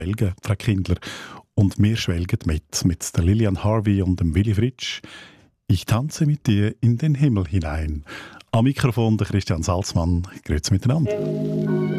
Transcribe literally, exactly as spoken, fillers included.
schwelgen, Frau Kindler. Und wir schwelgen mit, mit der Lilian Harvey und dem Willy Fritsch. Ich tanze mit dir in den Himmel hinein. Am Mikrofon der Christian Salzmann. Grüezi miteinander.